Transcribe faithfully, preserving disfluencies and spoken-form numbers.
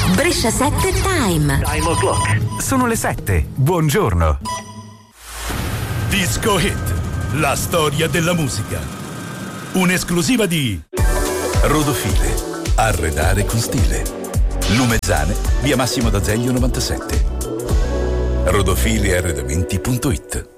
Brescia sette Time. Time o'clock. Sono le sette. Buongiorno. Disco Hit, la storia della musica. Un'esclusiva di Rodofile, arredare con stile. Lumezzane, via Massimo d'Azeglio novantasette. rodofili arredamenti punto it.